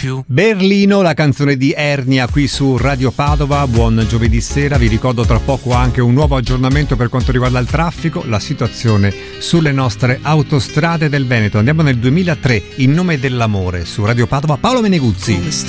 più. Berlino, la canzone di Ernia qui su Radio Padova. Buon giovedì sera, vi ricordo tra poco anche un nuovo aggiornamento per quanto riguarda il traffico, la situazione sulle nostre autostrade del Veneto. Andiamo nel 2003, In nome dell'amore, su Radio Padova. Paolo Meneguzzi.